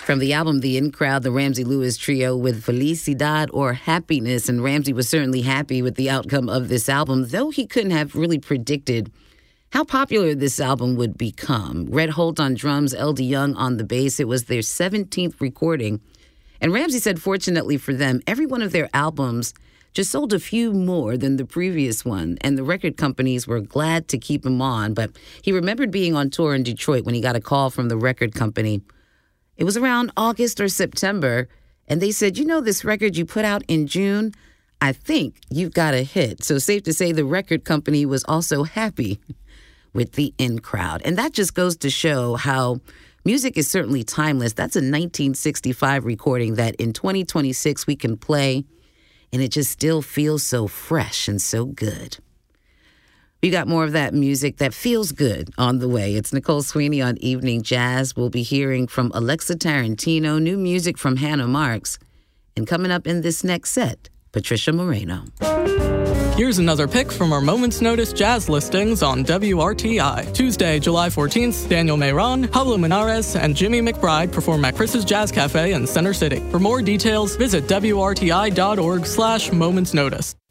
From the album The In Crowd, the Ramsey Lewis Trio with Felicidad or Happiness. And Ramsey was certainly happy with the outcome of this album, though he couldn't have really predicted how popular this album would become. Red Holt on drums, L.D. Young on the bass. It was their 17th recording. And Ramsey said, fortunately for them, every one of their albums just sold a few more than the previous one, and the record companies were glad to keep him on. But he remembered being on tour in Detroit when he got a call from the record company. It was around August or September, and they said, you know, this record you put out in June, I think you've got a hit. So safe to say the record company was also happy with the In Crowd. And that just goes to show how music is certainly timeless. That's a 1965 recording that in 2026 we can play, and it just still feels so fresh and so good. We got more of that music that feels good on the way. It's Nicole Sweeney on Evening Jazz. We'll be hearing from Alexa Tarantino, new music from Hannah Marks, and coming up in this next set, Patricia Moreno. Here's another pick from our Moment's Notice jazz listings on WRTI. Tuesday, July 14th, Daniel Mayron, Pablo Minares, and Jimmy McBride perform at Chris's Jazz Cafe in Center City. For more details, visit WRTI.org/momentsnotice.